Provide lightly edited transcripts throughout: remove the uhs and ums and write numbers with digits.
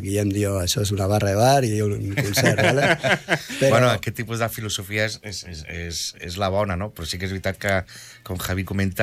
Guillem diu, això és una barra de bar i un concert, ¿vale? Però... Bueno, aquest tipus de filosofia és la bona, no? Però sí que és veritat que, com Javi comenta,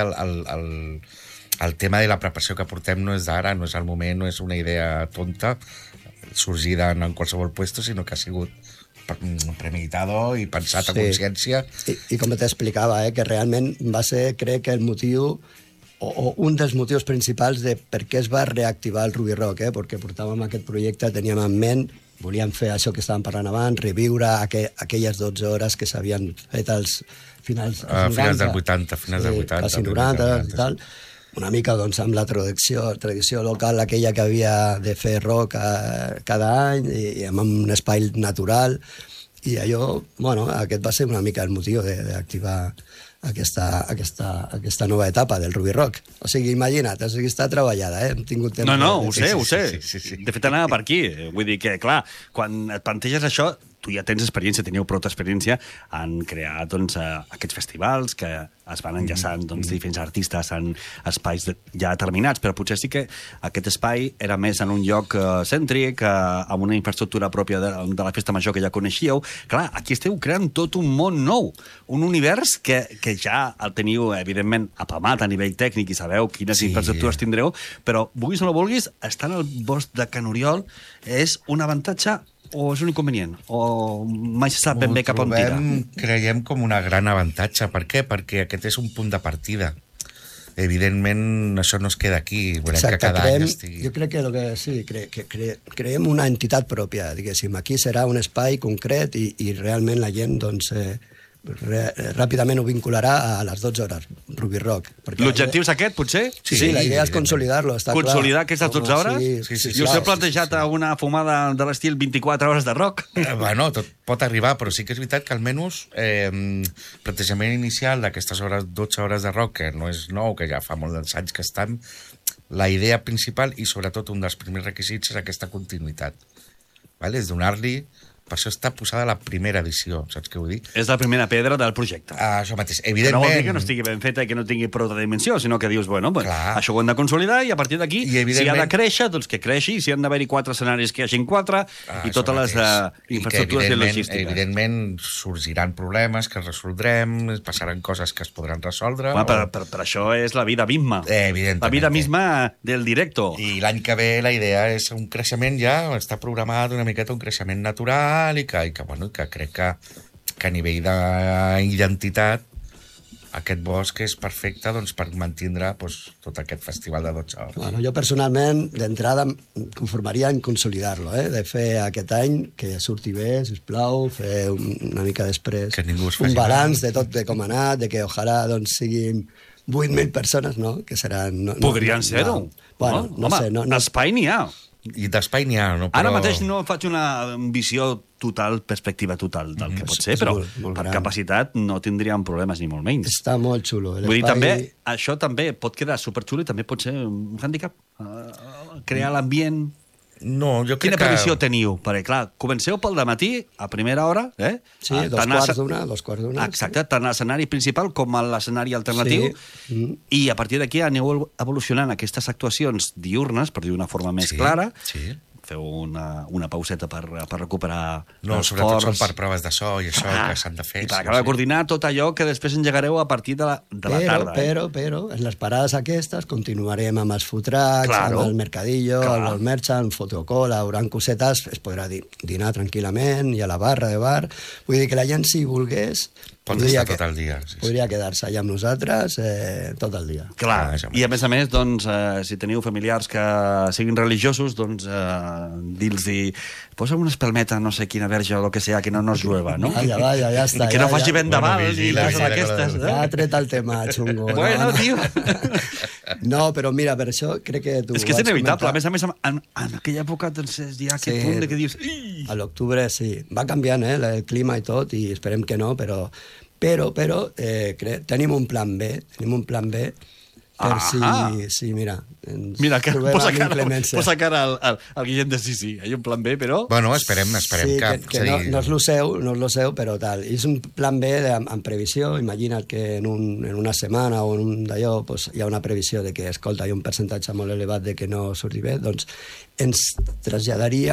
el tema de la preparació que portem no és d'ara, no és el moment, no és una idea tonta, sorgida en qualsevol puesto, sinó que ha sigut premeditado i pensat a consciència. I com t'explicava, que realment va ser, crec que el motiu o un dels motius principals de per què es va reactivar el Ruby Rock, perquè portàvem aquest projecte, teníem en ment, volíem fer això que estàvem parlant abans, reviure aquelles 12 hores que s'havien fet als finals del 80, quasi 90 i tal, una mica doncs, amb la tradició local aquella que havia de fer rock cada any i amb un espai natural, i allò, bueno, aquest va ser una mica el motiu d'activar aquesta nova etapa del Ruby Rock. O sigui, imagina't, està treballada, hem tingut temps... No, ho sé. De fet, anava per aquí. Vull dir que, clar, quan et planteges això, tu ja tens experiència, teniu prou experiència en crear doncs, aquests festivals que es van enllaçant diferents artistes en espais ja determinats, però potser sí que aquest espai era més en un lloc cèntric, amb una infraestructura pròpia de la festa major que ja coneixíeu. Clar, aquí esteu creant tot un món nou, un univers que ja el teniu, evidentment, apamat a nivell tècnic i sabeu quines infraestructures tindreu, però, vulguis o no vulguis, estar al bosc de Can Oriol és un avantatge o és un inconvenient? O mai se sap ben bé cap on tira? Creiem com un gran avantatge. Per què? Perquè aquest és un punt de partida. Evidentment, això no es queda aquí. Volem que cada any estigui... Jo crec que creem una entitat pròpia, diguéssim. Aquí serà un espai concret i realment la gent, doncs... ràpidament ho vincularà a les 12 hores, Ruby Rock. L'objectiu és aquest, potser? Sí, la idea és consolidar-lo, està clar. Consolidar aquestes 12 hores? Sí, I us heu plantejat una fumada de l'estil 24 hores de rock? Bueno, tot pot arribar, però sí que és veritat que almenys plantejament inicial d'aquestes 12 hores de rock, que no és nou, que ja fa molts anys que estan, la idea principal i sobretot un dels primers requisits és aquesta continuïtat. És donar-li... Per això està posada la primera edició, saps què vull dir? És la primera pedra del projecte. Això mateix, evidentment... No vol dir que no estigui ben feta i que no tingui prou de dimensió, sinó que dius, bueno, això ho hem de consolidar i a partir d'aquí, si ha de créixer, doncs que creixi, si han d'haver-hi 4 escenaris, que hi hagin 4, i totes les infraestructures i logístiques. Evidentment sorgiran problemes que resoldrem, passaran coses que es podran resoldre... Per això és la vida misma. Evidentment. La vida misma del directo. I l'any que ve la idea és un creixement ja, està programat una miqueta un creixement natural, i que crec que a nivell d'identitat aquest bosc és perfecte per mantindre tot aquest festival de 12 hores. Bueno, jo personalment, d'entrada, em conformaria en consolidar-lo, de fer aquest any que surti bé, sisplau, fer una mica després un balanç de tot de com ha anat, de que ojalà siguin 8.000 persones, no? Que seran... Podrien ser-ho. Bueno, no sé. Espai n'hi ha. I d'espai n'hi ha, no? Ara mateix no faig una visió total, perspectiva total del que pot ser, però per capacitat no tindríem problemes ni molt menys. Està molt xulo. Vull dir, també, això també pot quedar superxulo i també pot ser un handicap. Crear l'ambient... No, jo crec Quina previsió teniu? Perquè, clar, comenceu pel dematí, a primera hora, Sí, 2:15. Exacte, tant a l'escenari principal com a l'escenari alternatiu, i a partir d'aquí aneu evolucionant aquestes actuacions diurnes, per dir d'una forma més clara, feu una pauseta per recuperar els sobretot són per proves de so i això que s'han de fer. I per acabar de coordinar tot allò que després engegareu a partir de la tarda. Però, en les parades aquestes continuarem amb els food trucks, amb el mercadillo, amb el merchant, fotocol, hauran cosetes, es podrà dinar tranquil·lament i a la barra de bar. Vull dir que la gent, si volgués... Podria estar tot el dia. Podria quedar-se allà amb nosaltres tot el dia. Clar, i a més, doncs, si teniu familiars que siguin religiosos, doncs, dir-los-hi, posa una espelmeta, no sé quina verge o el que sea, que no nos llueva, no? Vaya, ja està. Que no faci vent de mal, ni coses d'aquestes. Ja ha tret el tema, xungo. Bueno, tio. No, però mira, per això crec que tu... És que és inevitable. A més, en aquella època, doncs, hi ha aquest punt que dius... A l'octubre, sí. Va canviant, el clima i tot, i esperem que no, però tenim un plan B, per si mira, mira, que posa cara al Guillem de sí, hi ha un plan B, però... Bueno, esperem que no es lo seu, però tal. És un plan B en previsió. Imagina't que en una setmana o en un d'allò hi ha una previsió de que, escolta, hi ha un percentatge molt elevat de que no surti bé, doncs ens traslladaria